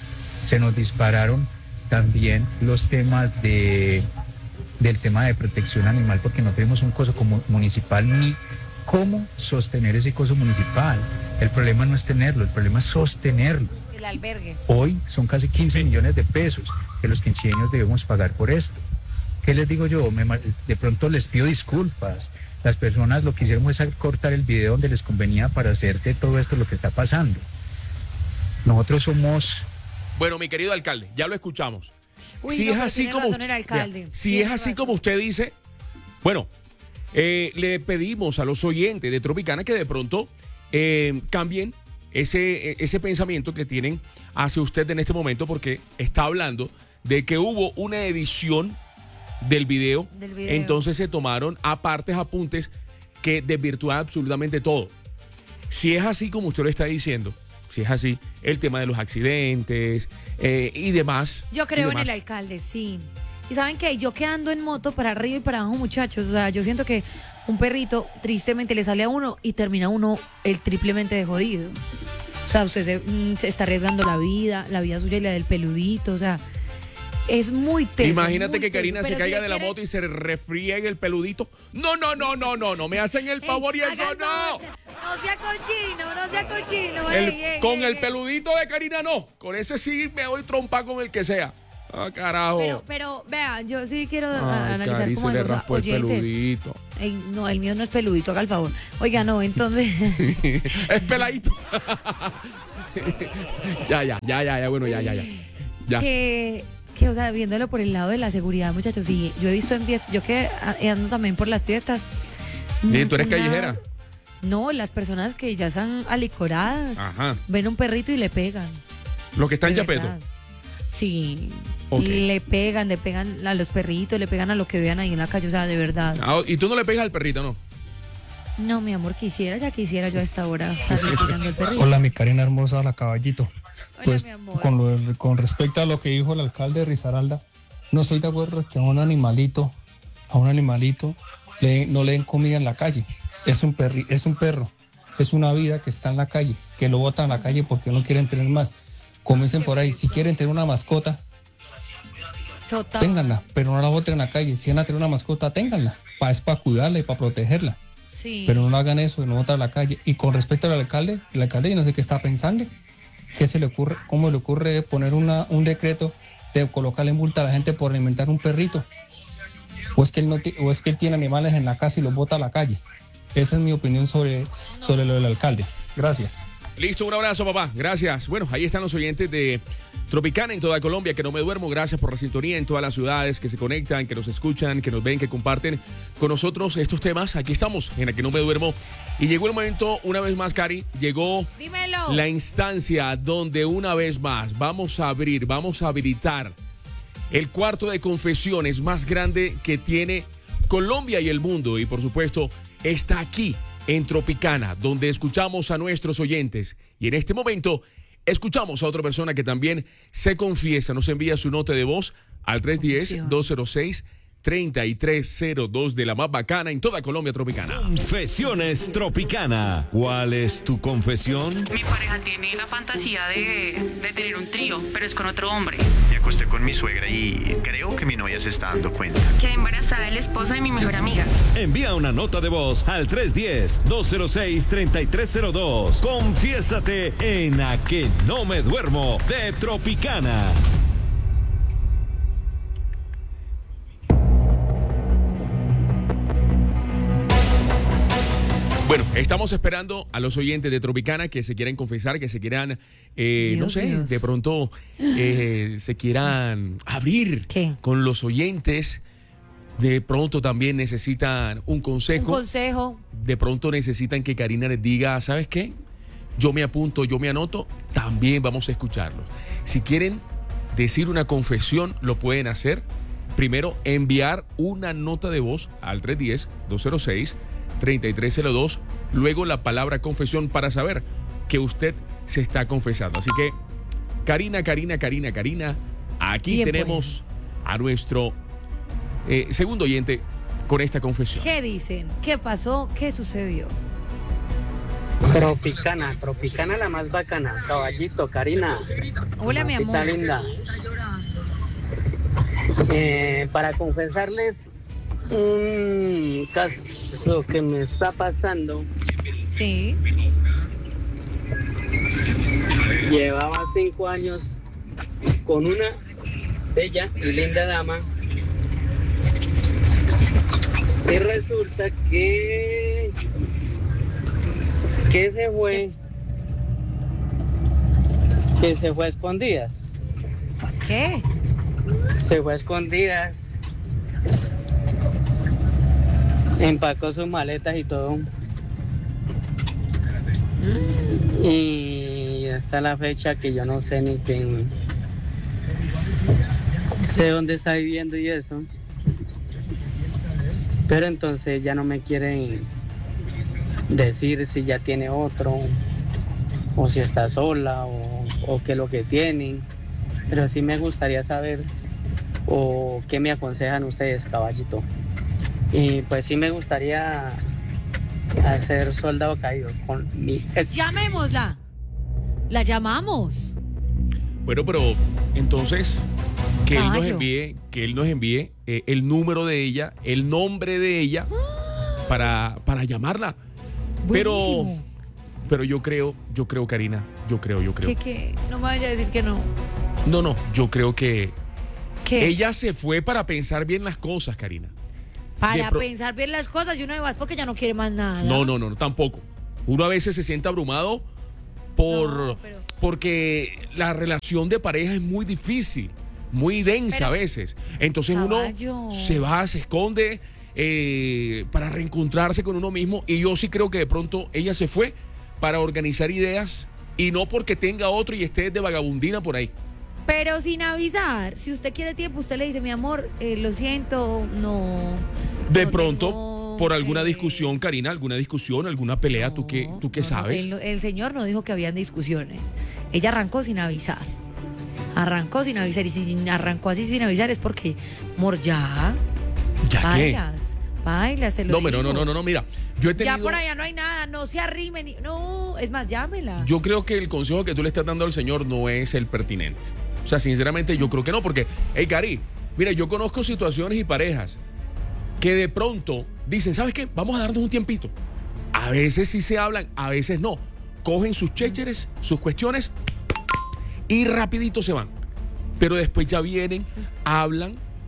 S9: Se nos dispararon también los temas de, del tema de protección animal, porque no tenemos un coso como municipal ni cómo sostener ese coso municipal. El problema no es tenerlo, el problema es sostenerlo.
S2: El albergue.
S9: Hoy son casi quince millones de pesos que los quinceaños debemos pagar por esto. ¿Qué les digo yo? Me, de pronto les pido disculpas. Las personas lo que hicieron es cortar el video donde les convenía para hacer de todo esto lo que está pasando. Nosotros somos...
S1: Bueno, mi querido alcalde, ya lo escuchamos.
S2: Uy,
S1: si
S2: no,
S1: es
S2: pero
S1: así
S2: tiene
S1: como
S2: razón
S1: usted,
S2: el alcalde.
S1: vea, si
S2: Tiene
S1: es así
S2: razón.
S1: como usted dice, bueno, eh, le pedimos a los oyentes de Tropicana que de pronto eh, cambien ese, ese pensamiento que tienen hacia usted en este momento, porque está hablando de que hubo una edición del video,
S2: Del video.
S1: entonces se tomaron apartes, apuntes que desvirtúan absolutamente todo. Si es así como usted lo está diciendo, si es así, el tema de los accidentes eh, y demás.
S2: Yo
S1: y
S2: creo en
S1: demás.
S2: el alcalde, sí. Y saben que yo quedando en moto para arriba y para abajo, muchachos, o sea, yo siento que un perrito tristemente le sale a uno y termina uno el triplemente de jodido. O sea, usted se, mm, se está arriesgando la vida, la vida suya y la del peludito, o sea, es muy teso.
S1: Imagínate
S2: muy
S1: que
S2: teso,
S1: Karina se
S2: pero si
S1: caiga
S2: le
S1: de la
S2: quiere-
S1: moto y se refriegue el peludito. No, no, no, no, no, no me hacen el
S2: Ey,
S1: favor y
S2: haga
S1: eso
S2: el
S1: no.
S2: favor, No sea cochino, no sea cochino.
S1: El-
S2: ey, ey,
S1: con
S2: ey,
S1: el
S2: ey.
S1: peludito de Karina no. Con ese sí me doy trompa con el que sea. Ah, carajo.
S2: Pero, pero, vea, yo sí quiero a-
S1: Ay,
S2: analizar
S1: Cari,
S2: como
S1: se le
S2: los
S1: raspó el
S2: oyentes.
S1: peludito.
S2: Ey, no, el mío no es peludito, haga el favor. Oiga, no, entonces...
S1: Es peladito. ya, ya, ya, ya, ya, bueno, ya, ya, ya. Ya.
S2: que, que, o sea, viéndolo por el lado de la seguridad, muchachos, sí, yo he visto en fiestas, yo que ando también por las fiestas.
S1: ¿Y tú eres
S2: una-
S1: callejera?
S2: No, las personas que ya están alicoradas,
S1: Ajá.
S2: ven un perrito y le pegan.
S1: Los que están en
S2: de
S1: Yapeto.
S2: verdad. Sí,
S1: Ok.
S2: le pegan, le pegan a los perritos, le pegan a lo que vean ahí en la calle, o sea, de verdad.
S1: Ah, y tú no le pegas al perrito, ¿no?
S2: No, mi amor, quisiera, ya quisiera yo a esta hora estarle pegando al perrito.
S6: Hola, mi Karina hermosa, la caballito.
S2: Hola,
S6: Pues
S2: mi amor.
S6: con, lo- con respecto a lo que dijo el alcalde de Risaralda, no estoy de acuerdo que a un animalito, a un animalito le- no le den comida en la calle. Es un perri, es un perro, es una vida que está en la calle, que lo botan a la calle porque no quieren tener más. Como dicen por ahí, si quieren tener una mascota,
S2: Total.
S6: ténganla, pero no la boten en la calle. Si van a tener una mascota, ténganla. Pa, es para cuidarla y para protegerla.
S2: Sí.
S6: Pero no hagan eso, no botar a la calle. Y con respecto al alcalde, el alcalde yo no sé qué está pensando. ¿Qué se le ocurre? ¿Cómo le ocurre poner una, un decreto de colocarle multa a la gente por alimentar un perrito? ¿O es que él, no ti- o es que él tiene animales en la casa y los bota a la calle? Esa es mi opinión sobre, sobre lo del alcalde. Gracias.
S1: Listo, un abrazo, papá. Gracias. Bueno, ahí están los oyentes de Tropicana en toda Colombia, que no me duermo. Gracias por la sintonía en todas las ciudades que se conectan, que nos escuchan, que nos ven, que comparten con nosotros estos temas. Aquí estamos, en la que no me duermo. Y llegó el momento, una vez más, Cari, llegó
S2: Dímelo.
S1: la instancia donde una vez más vamos a abrir, vamos a habilitar el cuarto de confesiones más grande que tiene Colombia y el mundo. Y por supuesto, está aquí en Tropicana, donde escuchamos a nuestros oyentes. Y en este momento escuchamos a otra persona que también se confiesa. Nos envía su nota de voz al tres uno cero, dos cero seis, tres tres cero dos de la más bacana en toda Colombia Tropicana.
S10: Confesiones Tropicana. ¿Cuál es tu confesión?
S11: Mi pareja tiene la fantasía de, de tener un trío, pero es con otro hombre.
S12: Me acosté con mi suegra y creo que mi novia se está dando cuenta.
S11: Quedé embarazada del esposo de mi mejor amiga.
S10: Envía una nota de voz al tres uno cero, dos cero seis, tres tres cero dos. Confiésate en A Que No Me Duermo de Tropicana.
S1: Bueno, estamos esperando a los oyentes de Tropicana que se quieran confesar, que se quieran, eh, no sé,
S2: Dios.
S1: de pronto eh, se quieran abrir
S2: ¿Qué?
S1: con los oyentes. De pronto también necesitan un consejo.
S2: Un consejo.
S1: De pronto necesitan que Karina les diga, ¿sabes qué? Yo me apunto, yo me anoto, también vamos a escucharlos. Si quieren decir una confesión, lo pueden hacer. Primero, enviar una nota de voz al tres uno cero, dos cero seis, tres tres cero dos, luego la palabra confesión para saber que usted se está confesando. Así que, Karina, Karina, Karina, Karina, aquí
S2: Bien,
S1: tenemos a nuestro eh, segundo oyente con esta confesión.
S2: ¿Qué dicen? ¿Qué pasó? ¿Qué sucedió?
S13: Tropicana, Tropicana la más bacana. Caballito, Karina.
S2: Hola, mi
S13: Mamacita
S2: amor.
S13: linda. Eh, para confesarles un caso que me está pasando.
S2: Sí.
S13: Llevaba cinco años con una bella y linda dama. Y resulta que que se fue que se fue a escondidas.
S2: ¿Qué?
S13: Se fue a escondidas. Empacó sus maletas y todo. Mm. Y hasta la fecha que yo no sé ni quién. Sé dónde está viviendo y eso. Pero entonces ya no me quieren decir si ya tiene otro, o si está sola, o, o qué es lo que tienen. Pero sí me gustaría saber, o qué me aconsejan ustedes, caballito. Y pues sí me gustaría hacer soldado caído con mi ex.
S2: Llamémosla. La llamamos.
S1: Bueno, pero entonces que él nos
S2: Caballo.
S1: envíe, que él nos envíe eh, el número de ella, el nombre de ella para, para llamarla. Pero,
S2: Buenísimo.
S1: pero yo creo, yo creo, Karina, yo creo, yo creo.
S2: ¿Qué, qué? No me vaya a decir que no.
S1: No, no, yo creo que
S2: ¿Qué?
S1: ella se fue para pensar bien las cosas, Karina.
S2: Para
S1: de pro-
S2: pensar bien las cosas y uno de más porque ya no quiere más nada.
S1: No, no, no, no, tampoco. Uno a veces se siente abrumado por
S2: No, pero-
S1: porque la relación de pareja es muy difícil, muy densa
S2: Pero-
S1: a veces. Entonces
S2: Caballo.
S1: uno se va, se esconde eh, para reencontrarse con uno mismo. Y yo sí creo que de pronto ella se fue para organizar ideas y no porque tenga otro y esté de vagabundina por ahí.
S2: Pero sin avisar. Si usted quiere tiempo, usted le dice, mi amor, eh, lo siento, no.
S1: De
S2: no
S1: pronto,
S2: tengo,
S1: por alguna
S2: eh,
S1: discusión, Karina, alguna discusión, alguna pelea, ¿tú qué, tú qué
S2: no, no,
S1: sabes?
S2: el, el señor no dijo que habían discusiones. Ella arrancó sin avisar. Arrancó sin avisar. Y si arrancó así sin avisar es porque, amor, ya.
S1: ¿Ya qué?
S2: Bailas. Bailas, te lo
S1: No,
S2: digo.
S1: pero no, no, no, no, mira, yo he tenido...
S2: Ya por allá no hay nada, no se arrimen. ni- No, es más, llámela.
S1: Yo creo que el consejo que tú le estás dando al señor no es el pertinente. O sea, sinceramente yo creo que no, porque, hey, Cari, mira, yo conozco situaciones y parejas que de pronto dicen, ¿sabes qué? Vamos a darnos un tiempito. A veces sí se hablan, a veces no. Cogen sus chécheres, sus cuestiones y rapidito se van. Pero después ya vienen, hablan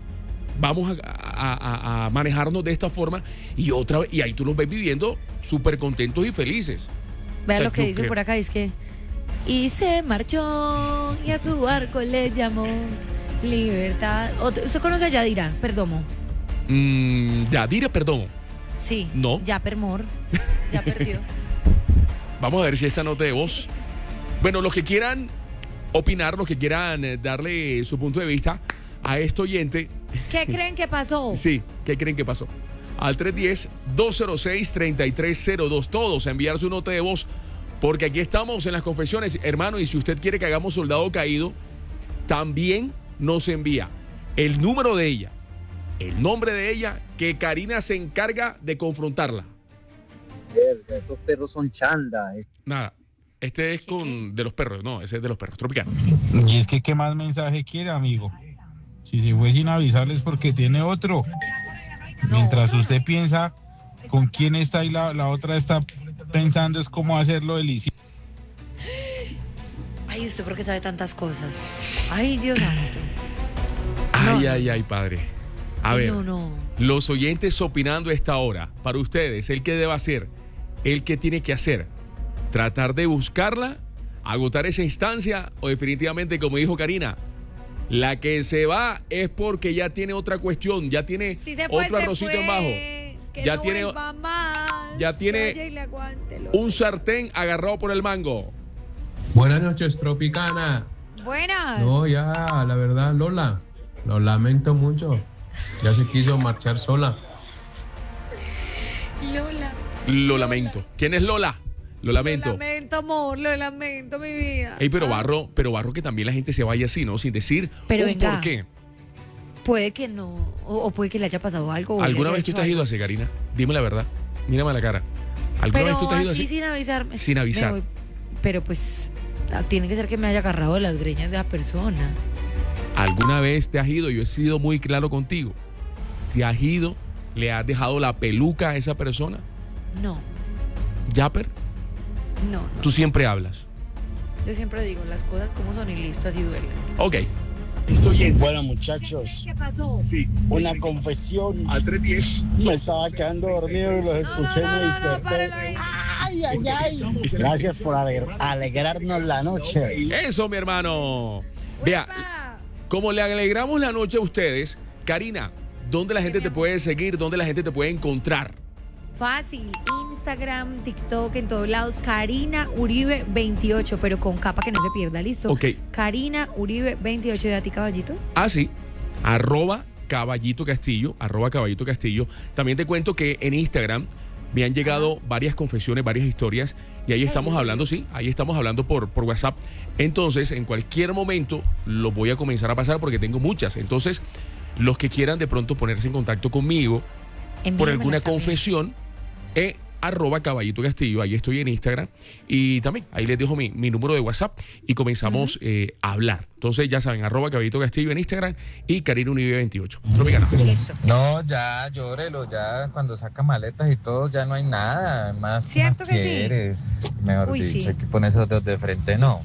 S1: vamos a, a, a, a manejarnos de esta forma y otra vez, y ahí tú los ves viviendo súper contentos y felices.
S2: Vea, o sea, lo que
S1: yo
S2: dice
S1: creo.
S2: por acá, es que y se marchó y a su barco le llamó Libertad. Otro- ¿Usted conoce a Yadira Perdomo?
S1: Mm, Yadira Perdomo.
S2: Sí.
S1: No.
S2: Ya Permor. Ya perdió.
S1: Vamos a ver si esta nota de voz. Bueno, los que quieran opinar, los que quieran eh, darle su punto de vista a este oyente.
S2: ¿Qué creen que pasó?
S1: Sí, ¿qué creen que pasó? Al tres uno cero, dos cero seis, tres tres cero dos. Todos a enviar su nota de voz, porque aquí estamos en las confesiones, hermano, y si usted quiere que hagamos Soldado Caído, también nos envía el número de ella, el nombre de ella, que Karina se encarga de confrontarla.
S3: Verga, estos perros son chanda. eh.
S1: Nada, este es con de los perros, no, ese es de los perros, Tropicana.
S14: Y es que, ¿qué más mensaje quiere, amigo? Si se fue sin avisarles porque tiene otro. Mientras usted piensa con quién está y la, la otra está pensando es cómo hacerlo delicioso.
S2: Ay, usted porque sabe tantas cosas. Ay, Dios santo.
S1: Ay,
S2: No,
S1: ay, ay, padre. A
S2: Ay,
S1: ver,
S2: no, no.
S1: los oyentes opinando a esta hora, para ustedes, el que debe hacer, el que tiene que hacer, tratar de buscarla, agotar esa instancia, o definitivamente, como dijo Karina, la que se va es porque ya tiene otra cuestión, ya tiene
S2: Si se fue,
S1: otro
S2: se
S1: arrocito
S2: fue.
S1: en bajo,
S2: Que
S1: ya
S2: no
S1: tiene,
S2: vuelva más.
S1: ya
S2: Que
S1: tiene
S2: vaya y le aguante, lo-
S1: un sartén agarrado por el mango.
S15: Buenas noches, Tropicana.
S2: Buenas.
S15: No, ya, la verdad, Lola, lo lamento mucho. Ya se quiso marchar sola.
S2: Lola.
S1: Lo lamento. ¿Quién es Lola? Lo lamento.
S2: Lo lamento, amor, lo lamento, mi vida.
S1: Ey, pero
S2: Ah,
S1: barro, pero barro que también la gente se vaya así, ¿no? Sin decir
S2: Pero
S1: un
S2: venga,
S1: por qué.
S2: Puede que no, o, o puede que le haya pasado algo. o le
S1: ¿Alguna
S2: haya
S1: vez tú
S2: hecho
S1: te has ido
S2: algo.
S1: así, Karina? Dime la verdad. Mírame a la cara. ¿Alguna
S2: Pero
S1: vez tú te has ido
S2: así
S1: así?
S2: sin avisarme.
S1: Sin avisar.
S2: Me voy- pero pues ah, tiene que ser que me haya agarrado de las greñas de la persona.
S1: ¿Alguna vez te has ido? Yo he sido muy claro contigo. ¿Te has ido? ¿Le has dejado la peluca a esa persona?
S2: No,
S1: ¿Yapper?
S2: no, no.
S1: Tú siempre hablas.
S2: Yo siempre digo las cosas como son y listo, así duele.
S1: Ok.
S16: Bueno, muchachos,
S2: ¿Qué pasó?
S1: Sí.
S16: una confesión.
S1: Al tres diez.
S16: Me estaba quedando dormido y los escuché y me desperté. Ay, ay, ay. Gracias por ale- alegrarnos la noche.
S1: Eso, mi hermano. Vea, como le alegramos la noche a ustedes, Karina, ¿dónde la gente te puede seguir? ¿Dónde la gente te puede encontrar?
S2: Fácil, Instagram, TikTok, en todos lados, Karina Uribe veintiocho, pero con capa que no se pierda, ¿listo?
S1: Ok.
S2: Karina Uribe veintiocho, ¿de a ti, caballito?
S1: Ah, sí. Arroba Caballito Castillo, arroba Caballito Castillo. También te cuento que en Instagram me han llegado varias confesiones, varias historias, y ahí estamos hablando, sí, ahí estamos hablando por, por WhatsApp. Entonces, en cualquier momento los voy a comenzar a pasar porque tengo muchas. Entonces, los que quieran de pronto ponerse en contacto conmigo por
S2: Envíamelas
S1: alguna
S2: también.
S1: confesión, eh, arroba Caballito Castillo, ahí estoy en Instagram, y también ahí les dejo mi, mi número de WhatsApp y comenzamos eh, a hablar. Entonces ya saben, arroba Caballito Castillo en Instagram y Karina Unive veintiocho. Tropicana.
S17: No, ya, llórelo, ya cuando saca maletas y todo, ya no hay nada. Más, ¿qué más
S2: ¿Cierto que sí?
S17: quieres? Mejor
S2: Uy,
S17: dicho,
S2: sí.
S17: hay que poner esos dedos de frente, no.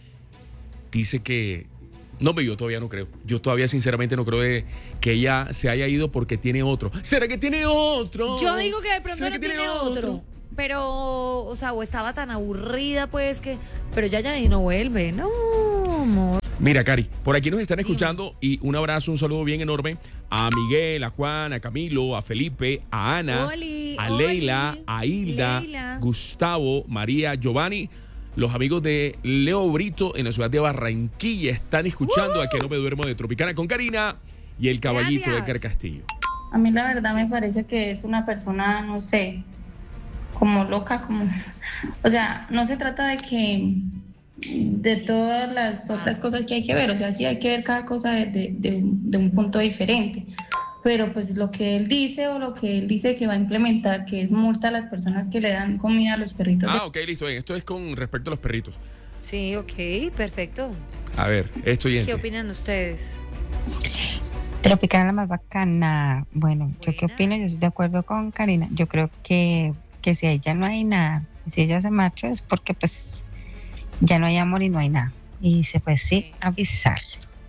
S1: Dice que... No, pero yo todavía no creo. Yo todavía sinceramente no creo de que ella se haya ido porque tiene otro. ¿Será que tiene otro?
S2: Yo digo que de pronto
S1: ¿Será
S2: no
S1: que
S2: tiene otro? Pero, o sea, o estaba tan aburrida, pues que. Pero ya ya y no vuelve. No, amor.
S1: Mira, Cari, por aquí nos están escuchando y un abrazo, un saludo bien enorme a Miguel, a Juan, a Camilo, a Felipe, a Ana,
S2: Oli,
S1: a
S2: Oli,
S1: Leila, a Hilda,
S2: Leila.
S1: Gustavo, María, Giovanni. Los amigos de Leo Brito en la ciudad de Barranquilla están escuchando a Que No Me Duermo de Tropicana con Karina y el caballito de Edgar Castillo.
S18: A mí la verdad me parece que es una persona, no sé, como loca, como... O sea, no se trata de que... de todas las otras cosas que hay que ver, o sea, sí hay que ver cada cosa de, de, de, un, de un punto diferente, pero pues lo que él dice o lo que él dice que va a implementar, que es multa a las personas que le dan comida a los perritos.
S1: Ah, ok, listo. Bien. Esto es con respecto a los perritos.
S2: Sí, ok, perfecto.
S1: A ver, esto y
S2: ¿Qué opinan ustedes?
S19: Tropicana la más bacana. Bueno, ¿yo qué opino? Yo estoy de acuerdo con Karina. Yo creo que, que si ahí ya no hay nada, si ella se marchó es porque pues ya no hay amor y no hay nada. Y se fue sí avisar.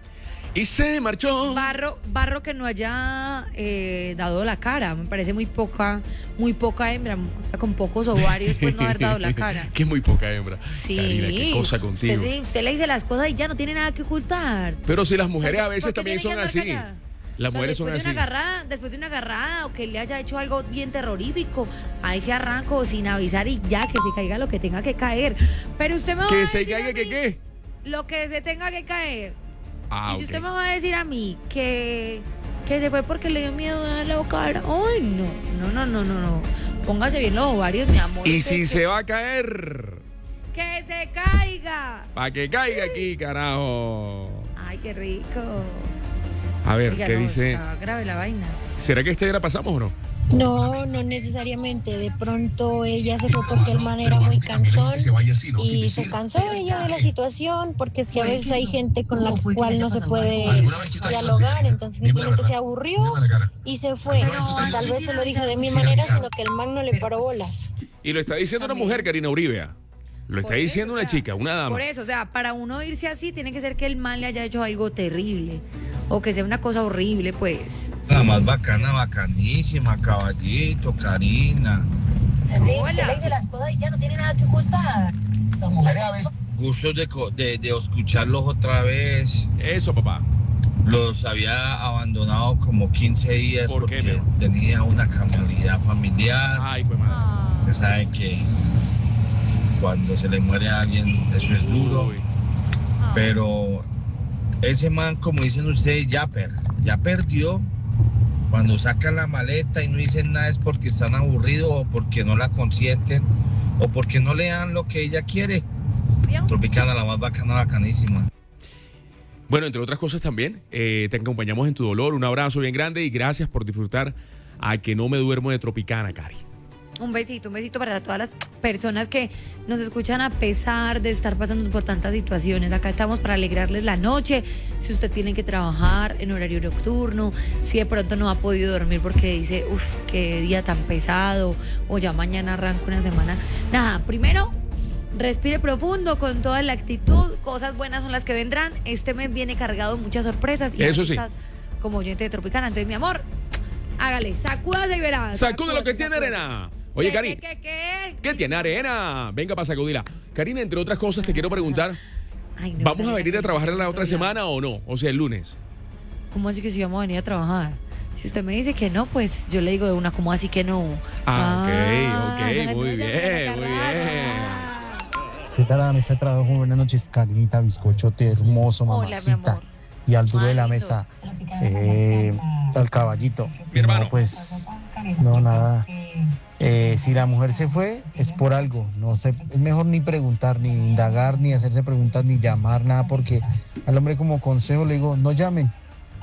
S1: Y se marchó.
S2: Barro, barro que no haya eh, dado la cara. Me parece muy poca, muy poca hembra. O sea, con pocos ovarios, pues no haber dado la cara.
S1: Que es muy poca hembra.
S2: Sí.
S1: Karina, qué cosa contigo.
S2: Usted, usted le dice las cosas y ya no tiene nada que ocultar.
S1: Pero si las mujeres
S2: O sea,
S1: a veces
S2: ¿por qué
S1: también
S2: tiene
S1: son
S2: que andar
S1: así.
S2: callada?
S1: Las
S2: O sea,
S1: mujeres son
S2: después
S1: así.
S2: de una agarrada, después de una agarrada o que le haya hecho algo bien terrorífico, ahí se arranco sin avisar y ya que se caiga lo que tenga que caer. Pero usted me va a
S1: Que
S2: decir
S1: se caiga
S2: a
S1: que
S2: mí
S1: qué.
S2: lo que se tenga que caer.
S1: Ah,
S2: y si
S1: ok.
S2: usted me va a decir a mí que, que se fue porque le dio miedo a dar la cara, ay no, no, no, no, no, no. Póngase bien los ovarios, mi amor.
S1: Y
S2: Usted
S1: si
S2: es
S1: se
S2: que,
S1: va a caer,
S2: que se caiga.
S1: para que caiga aquí, carajo.
S2: Ay, qué rico.
S1: A ver,
S2: Oiga,
S1: ¿qué
S2: no,
S1: dice?
S2: está grave la vaina.
S1: ¿Será que este ya la pasamos o no?
S20: No, no necesariamente. De pronto ella se fue porque el man era muy cansón y se cansó ella de la situación porque es que a veces hay gente con la cual no se puede dialogar, entonces simplemente se aburrió y se fue. Tal vez se lo dijo de mi manera, sino que el man no le paró bolas.
S1: Y lo está diciendo una mujer, Karina Uribe. Lo está
S2: Por eso,
S1: diciendo
S2: o
S1: una
S2: sea,
S1: chica, una dama.
S2: Por eso, o sea, para uno irse así tiene que ser que el man le haya hecho algo terrible o que sea una cosa horrible, pues.
S21: La más bacana, bacanísima, caballito, Karina.
S20: Se le dice las cosas y ya no tiene nada que ocultar.
S21: Las mujeres a veces gustos de, co- de, de escucharlos otra vez.
S1: Eso, papá.
S21: Los había abandonado como quince días
S1: ¿Por
S21: porque
S1: qué,
S21: tenía una calamidad familiar.
S1: Ay, pues madre.
S21: Usted sabe que cuando se le muere a alguien eso es duro.
S1: Uy.
S21: Pero ese man, como dicen ustedes, ya, per, ya perdió. Cuando sacan la maleta y no dicen nada es porque están aburridos o porque no la consienten o porque no le dan lo que ella quiere. Tropicana, la más bacana, bacanísima.
S1: Bueno, entre otras cosas también, eh, te acompañamos en tu dolor. Un abrazo bien grande y gracias por disfrutar a Que No Me Duermo de Tropicana, Cari.
S2: Un besito, un besito para todas las personas que nos escuchan a pesar de estar pasando por tantas situaciones. Acá estamos para alegrarles la noche. Si usted tiene que trabajar en horario nocturno, si de pronto no ha podido dormir porque dice, uff, qué día tan pesado, o ya mañana arranco una semana. Nada, primero, respire profundo con toda la actitud. Cosas buenas son las que vendrán. Este mes viene cargado de muchas sorpresas. Y
S1: Eso sí.
S2: estás como oyente de Tropicana. Entonces, mi amor, hágale, sacúdase y verás.
S1: Sacude lo que
S2: Sacúdase,
S1: tiene
S2: sacúdase.
S1: arena. Oye,
S2: ¿Qué,
S1: Cari,
S2: qué, qué, qué?
S1: ¿qué tiene arena? Venga para sacudirla. Karina, entre otras cosas, te quiero preguntar,
S2: Ay, no,
S1: ¿vamos a
S2: esa
S1: venir a
S2: vaina
S1: trabajar la
S2: por
S1: otra
S2: otro lado.
S1: semana o no? O sea, el lunes.
S2: ¿Cómo así que si vamos a venir a trabajar? Si usted me dice que no, pues yo le digo de una, ¿cómo así que no?
S1: Ah,
S2: Ah,
S1: ok, ok,
S2: no,
S1: muy
S2: no,
S1: bien,
S2: no,
S1: muy
S2: no,
S1: bien.
S22: ¿Qué tal la mesa de trabajo? Buenas noches, Karinita, bizcochote, hermoso,
S2: Hola, mi
S22: mamacita.
S2: amor.
S22: Y al duro de la
S2: Ay,
S22: mesa, eh, al caballito.
S1: Mi hermano.
S22: No, pues, no, nada. Eh, si la mujer se fue, es por algo. No sé, es mejor ni preguntar, ni indagar, ni hacerse preguntas, ni llamar, nada, porque al hombre como consejo le digo, no llamen.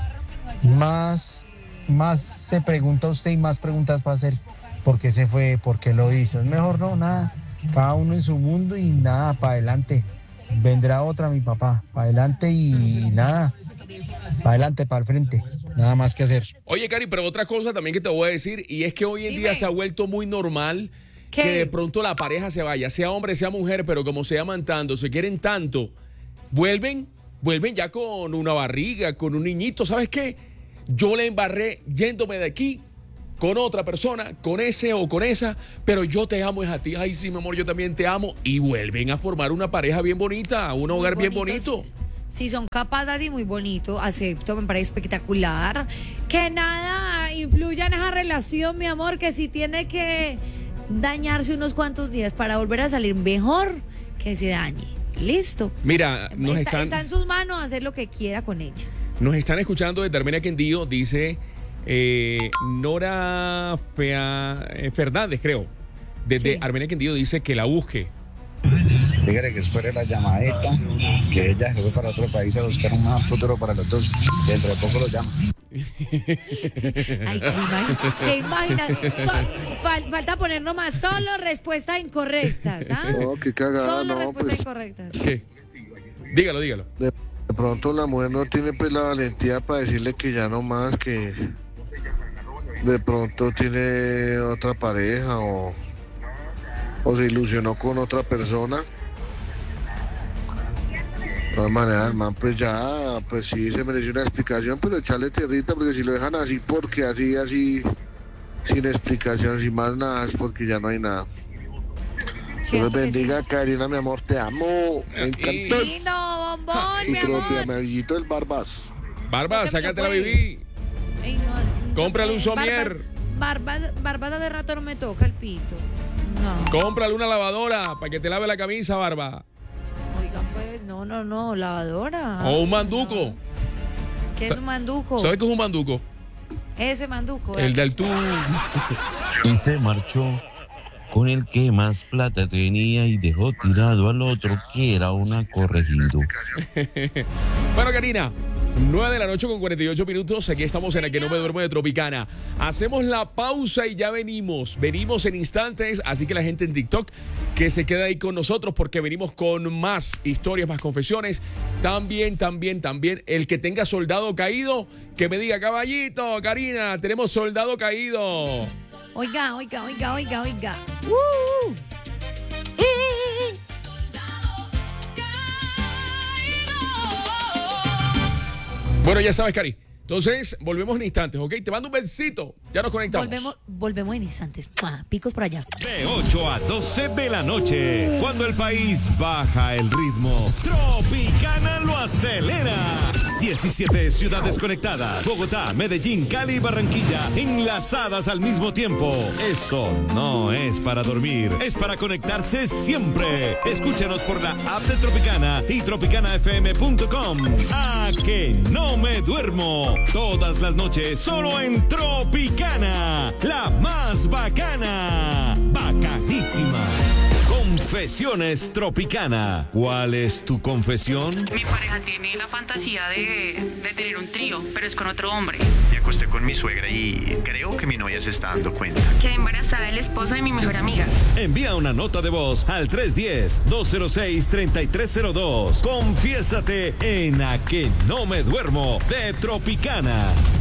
S22: Más, más se pregunta usted y más preguntas va a hacer. ¿Por qué se fue? ¿Por qué lo hizo? Es mejor no, nada. Cada uno en su mundo y nada, para adelante. Vendrá otra, mi papá. Para adelante y nada. Para adelante, para el frente. Nada más que hacer.
S1: Oye, Cari, pero otra cosa también que te voy a decir, y es que hoy en
S2: Dime.
S1: día se ha vuelto muy normal
S2: ¿Qué?
S1: que de pronto la pareja se vaya, sea hombre, sea mujer, pero como se aman tanto, se quieren tanto, vuelven, vuelven ya con una barriga, con un niñito. ¿Sabes qué? Yo le embarré yéndome de aquí con otra persona, con ese o con esa, pero yo te amo es a ti. Ay, sí, mi amor, yo también te amo. Y vuelven a formar una pareja bien bonita, un
S2: Muy
S1: hogar bien
S2: bonito,
S1: bonito.
S2: Si son capaces y muy bonito, acepto, me parece espectacular. Que nada influya en esa relación, mi amor, que si tiene que dañarse unos cuantos días para volver a salir mejor, que se dañe. Listo.
S1: Mira, nos
S2: está,
S1: están...
S2: está en sus manos hacer lo que quiera con ella.
S1: Nos están escuchando desde Armenia Quindío, dice eh, Nora Fea, eh, Fernández, creo. Desde
S2: Sí.
S1: Armenia Quindío dice que la busque.
S3: Dígale que espere la llamadita, que ella se fue para otro país a buscar un más futuro para los dos. Dentro de poco lo llama.
S2: Ay, qué imagina, qué imagina. So- fal- falta poner nomás solo respuestas incorrectas, ¿ah?
S23: No, qué cagada,
S2: Solo
S23: no,
S2: respuestas
S23: pues
S2: incorrectas.
S1: ¿Qué? Dígalo, dígalo.
S23: de, de pronto la mujer no tiene pues la valentía para decirle que ya no más, que de pronto tiene otra pareja o, o se ilusionó con otra persona. todas maneras, el man, pues ya, pues sí, se mereció una explicación, pero echarle tierrita, porque si lo dejan así, porque así, así, sin explicación, sin más nada, es porque ya no hay nada. Dios bendiga, Karina, mi amor, te amo. Me encantó.
S2: Lindo, bombón,
S23: Su
S2: mi
S23: propia,
S2: amor.
S23: amiguito del Barbas.
S1: Barbas, sácate la bebí. Cómprale un somier.
S2: Barbas, Barbas de rato no me toca el pito. No.
S1: Cómprale una lavadora para que te lave la camisa, Barba.
S2: Oigan, pues, no, no, no, lavadora.
S1: O un manduco.
S2: ¿Qué es un manduco?
S1: ¿Sabes qué es un manduco?
S2: Ese manduco.
S1: El del tú.
S4: Y se marchó con el que más plata tenía y dejó tirado al otro que era una corregido.
S1: Bueno, Karina, nueve de la noche con cuarenta y ocho minutos. Aquí estamos en A Que No Me Duermo de Tropicana. Hacemos la pausa y ya venimos. Venimos en instantes, así que la gente en TikTok que se queda ahí con nosotros porque venimos con más historias, más confesiones. También, también, también el que tenga soldado caído, que me diga, caballito, Karina, tenemos soldado caído.
S2: Oiga, oiga, oiga, oiga, oiga. Uh. Eh.
S1: Bueno, ya sabes, Cari. Entonces, volvemos en instantes, ¿ok? Te mando un besito. Ya nos conectamos.
S2: Volvemos, volvemos en instantes. ¡Mua! Picos por allá.
S10: De ocho a doce de la noche, cuando el país baja el ritmo, Tropicana lo acelera. diecisiete ciudades conectadas. Bogotá, Medellín, Cali y Barranquilla enlazadas al mismo tiempo. Esto no es para dormir, es para conectarse siempre. Escúchanos por la app de Tropicana y tropicana f m punto com. A que no me duermo. Todas las noches solo en Tropicana, la más bacana. Bacanísima. Confesiones Tropicana. ¿Cuál es tu confesión?
S11: Mi pareja tiene la fantasía de, de tener un trío, pero es con otro hombre.
S12: Me acosté con mi suegra y creo que mi novia se está dando cuenta.
S11: Quedé embarazada del esposo de mi mejor amiga.
S10: Envía una nota de voz al tres uno cero, dos cero seis, tres tres cero dos. Confiésate en A Que No Me Duermo de Tropicana.